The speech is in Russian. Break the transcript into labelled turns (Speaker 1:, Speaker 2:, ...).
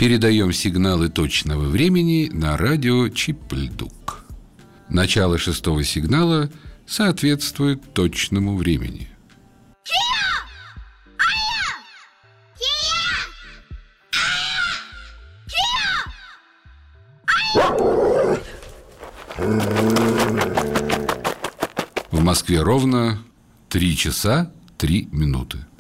Speaker 1: Передаем сигналы точного времени на радио Чип-Льдук. Начало 6-го сигнала соответствует точному времени. В Москве ровно 3 часа 3 минуты.